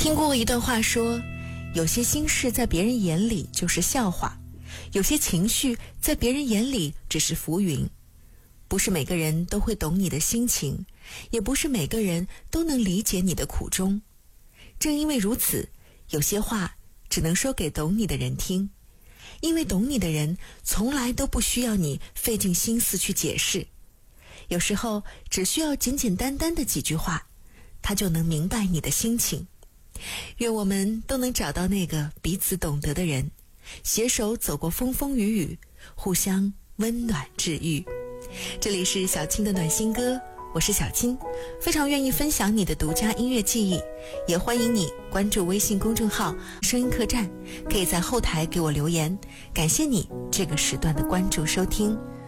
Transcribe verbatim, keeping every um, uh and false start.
听过一段话说，有些心事在别人眼里就是笑话，有些情绪在别人眼里只是浮云。不是每个人都会懂你的心情，也不是每个人都能理解你的苦衷。正因为如此，有些话只能说给懂你的人听，因为懂你的人从来都不需要你费尽心思去解释。有时候只需要简简单单的几句话，他就能明白你的心情。愿我们都能找到那个彼此懂得的人，携手走过风风雨雨，互相温暖治愈。这里是小青的暖心歌，我是小青，非常愿意分享你的独家音乐记忆，也欢迎你关注微信公众号声音客栈，可以在后台给我留言。感谢你这个时段的关注收听。